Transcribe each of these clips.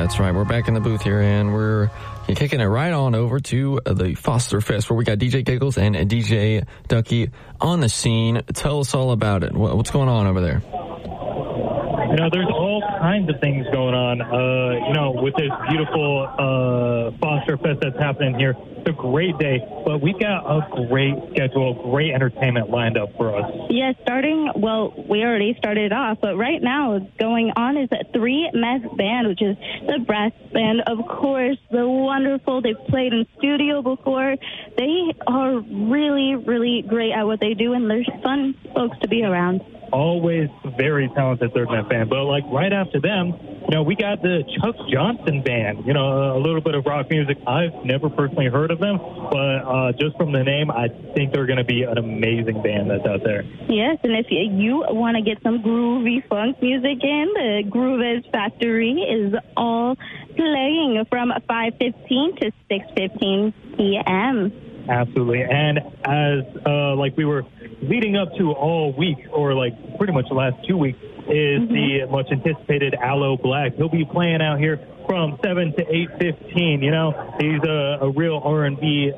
That's right. We're back in the booth here, and we're kicking it right on over to the Foster Fest, where we got DJ Giggles and DJ Ducky on the scene. Tell us all about it. What's going on over there? You know, there's all kinds of things going on, with this beautiful Foster Fest that's happening here. It's a great day, but we've got a great schedule, great entertainment lined up for us. Yeah, we already started off, but right now going on is a three-mess band, which is the brass band, of course, the wonderful. They've played in studio before. They are really, really great at what they do, and they're fun folks to be around. Always very talented third-man band. But, right after them, we got the Chuck Johnson Band, a little bit of rock music. I've never personally heard of them, but just from the name, I think they're going to be an amazing band that's out there. Yes, and if you want to get some groovy funk music in, the Grooves Factory is all playing from 5:15 to 6:15 p.m. Absolutely. And as we were leading up to all week, or pretty much the last 2 weeks, is the much anticipated Aloe Blacc. He'll be playing out here from 7 to 8:15. He's a real R&B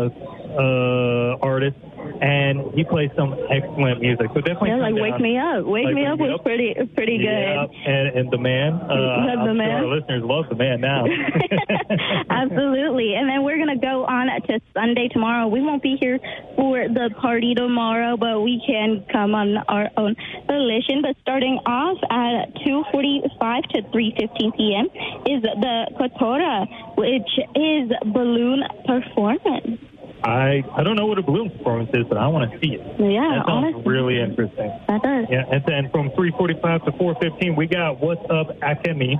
artist, and he plays some excellent music. So definitely, Wake Me Up. Wake Me Up was pretty good. Yeah, and the man. The man. Sure our listeners love the man now. Absolutely. And then we're going to go on to Sunday tomorrow. We won't be here for the party tomorrow, but we can come on our own volition. But starting off at 2:45 to 3:15 p.m. is the Kotora, which is balloon performance. I don't know what a balloon performance is, but I want to see it. Yeah, that sounds really interesting. That does. Yeah, and then from 3:45 to 4:15, we got What's Up Acme.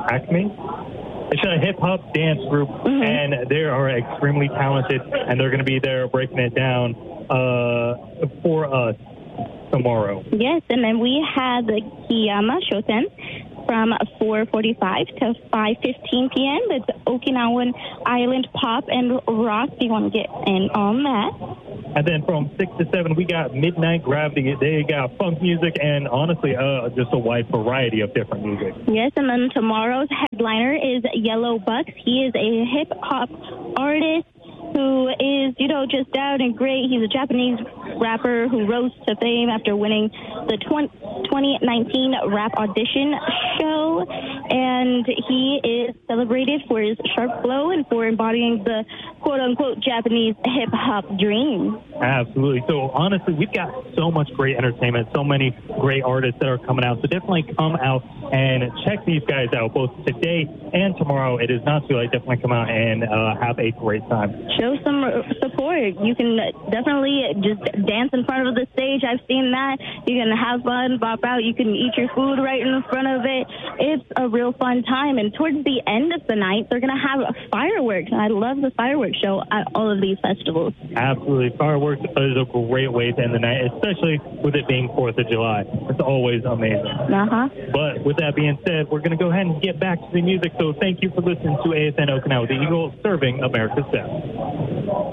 It's a hip-hop dance group, and they are extremely talented, and they're going to be there breaking it down for us tomorrow. Yes, and then we have the Kiyama Shoten from 4:45 to 5:15 p.m. It's Okinawan Island pop and rock. Do you want to get in on that? And then from 6 to 7, we got Midnight Gravity. They got funk music and, honestly, just a wide variety of different music. Yes, and then tomorrow's headliner is Yellow Bucks. He is a hip-hop artist who is, just out and great. He's a Japanese rapper who rose to fame after winning the 2019 Rap Audition show, and he is celebrated for his sharp flow and for embodying the quote-unquote Japanese hip-hop dream. Absolutely. So, honestly, we've got so much great entertainment, so many great artists that are coming out. So definitely come out and check these guys out, both today and tomorrow. It is not too late. Definitely come out and have a great time. Show some support. You can definitely just dance in front of the stage. I've seen that. You can have fun, bop out. You can eat your food right in front of it. It's a real fun time. And towards the end of the night, they're going to have fireworks. And I love the fireworks show at all of these festivals. Absolutely. Fireworks is a great way to end the night, especially with it being 4th of July. It's always amazing. But with that being said, we're going to go ahead and get back to the music. So thank you for listening to ASN Okinawa, the Eagle serving America's best.